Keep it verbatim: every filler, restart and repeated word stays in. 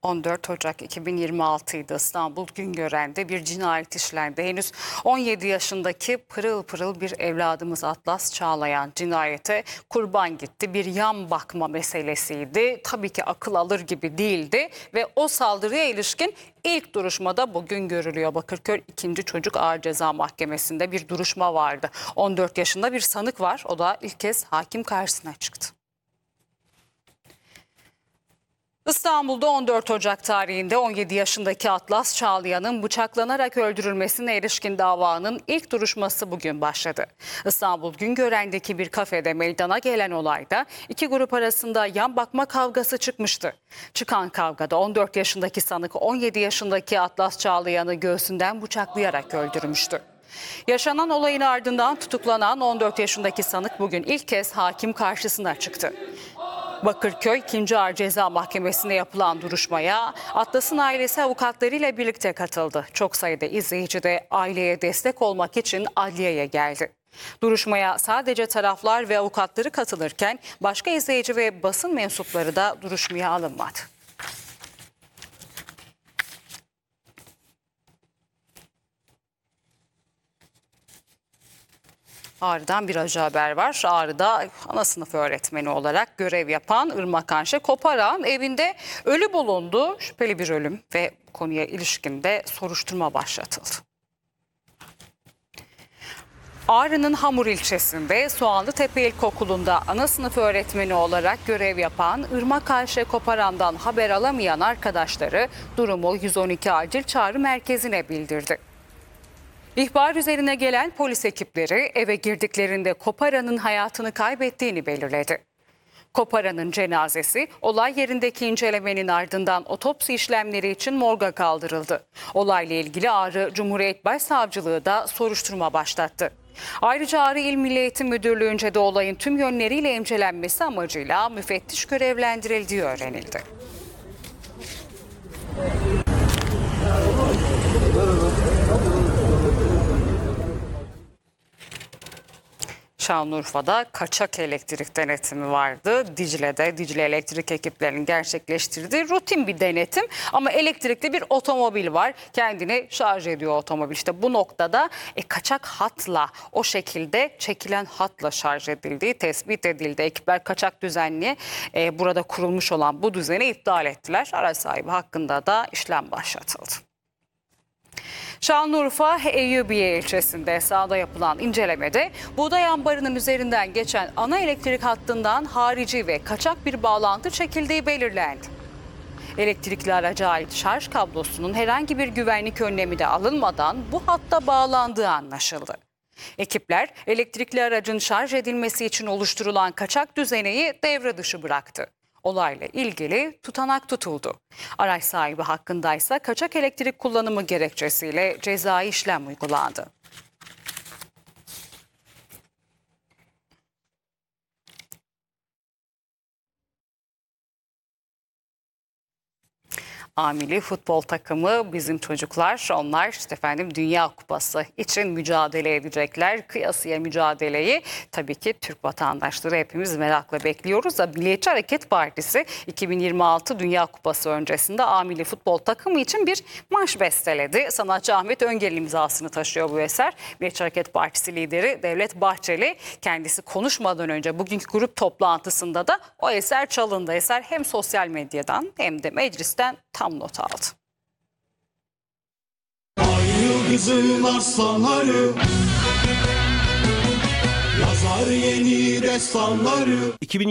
on dört Ocak iki bin yirmi altıydı. İstanbul Güngören'de bir cinayet işlendi. Henüz on yedi yaşındaki pırıl pırıl bir evladımız Atlas Çağlayan cinayete kurban gitti. Bir yan bakma meselesiydi. Tabii ki akıl alır gibi değildi ve o saldırıya ilişkin ilk duruşmada bugün görülüyor. Bakırköy ikinci Çocuk Ağır Ceza Mahkemesi'nde bir duruşma vardı. on dört yaşında bir sanık var. O da ilk kez hakim karşısına çıktı. İstanbul'da on dört Ocak tarihinde on yedi yaşındaki Atlas Çağlayan'ın bıçaklanarak öldürülmesine ilişkin davanın ilk duruşması bugün başladı. İstanbul Güngören'deki bir kafede meydana gelen olayda iki grup arasında yan bakma kavgası çıkmıştı. Çıkan kavgada on dört yaşındaki sanık on yedi yaşındaki Atlas Çağlayan'ı göğsünden bıçaklayarak öldürmüştü. Yaşanan olayın ardından tutuklanan on dört yaşındaki sanık bugün ilk kez hakim karşısına çıktı. Bakırköy ikinci Ağır Ceza Mahkemesi'nde yapılan duruşmaya Atlas'ın ailesi avukatlarıyla birlikte katıldı. Çok sayıda izleyici de aileye destek olmak için adliyeye geldi. Duruşmaya sadece taraflar ve avukatları katılırken başka izleyici ve basın mensupları da duruşmaya alınmadı. Ağrı'dan bir acı haber var. Ağrı'da ana sınıf öğretmeni olarak görev yapan Irmak Anşe Koparan evinde ölü bulundu. Şüpheli bir ölüm ve konuya ilişkin de soruşturma başlatıldı. Ağrı'nın Hamur ilçesinde Soğanlıtepe İlkokulu'nda ana sınıf öğretmeni olarak görev yapan Irmak Ayşe Koparan'dan haber alamayan arkadaşları durumu yüz on iki Acil Çağrı Merkezi'ne bildirdi. İhbar üzerine gelen polis ekipleri eve girdiklerinde Koparan'ın hayatını kaybettiğini belirledi. Koparan'ın cenazesi olay yerindeki incelemenin ardından otopsi işlemleri için morga kaldırıldı. Olayla ilgili Ağrı Cumhuriyet Başsavcılığı da soruşturma başlattı. Ayrıca Ağrı İl Milli Eğitim Müdürlüğü'nce de olayın tüm yönleriyle incelenmesi amacıyla müfettiş görevlendirildiği öğrenildi. Şanlıurfa'da kaçak elektrik denetimi vardı. Dicle'de Dicle Elektrik ekiplerinin gerçekleştirdiği rutin bir denetim ama elektrikli bir otomobil var. Kendini şarj ediyor otomobil. İşte bu noktada e, kaçak hatla o şekilde çekilen hatla şarj edildiği tespit edildi. Ekipler kaçak düzenli e, burada kurulmuş olan bu düzeni iptal ettiler. Araç sahibi hakkında da işlem başlatıldı. Şanlıurfa Eyyubiye ilçesinde sahada yapılan incelemede buğday ambarının üzerinden geçen ana elektrik hattından harici ve kaçak bir bağlantı çekildiği belirlendi. Elektrikli araca ait şarj kablosunun herhangi bir güvenlik önlemi de alınmadan bu hatta bağlandığı anlaşıldı. Ekipler elektrikli aracın şarj edilmesi için oluşturulan kaçak düzeneyi devre dışı bıraktı. Olayla ilgili tutanak tutuldu. Araç sahibi hakkındaysa kaçak elektrik kullanımı gerekçesiyle cezai işlem uygulandı. A Milli futbol takımı bizim çocuklar, onlar işte efendim Dünya Kupası için mücadele edecekler. Kıyasıya mücadeleyi tabii ki Türk vatandaşları hepimiz merakla bekliyoruz da Milliyetçi Hareket Partisi iki bin yirmi altı Dünya Kupası öncesinde A Milli futbol takımı için bir marş besteledi. Sanatçı Ahmet Öngel imzasını taşıyor bu eser. Milliyetçi Hareket Partisi lideri Devlet Bahçeli kendisi konuşmadan önce bugünkü grup toplantısında da o eser çalındı. Eser hem sosyal medyadan hem de meclisten tam not aldı. Ay yıldızın aslanları yazar yeni destanları.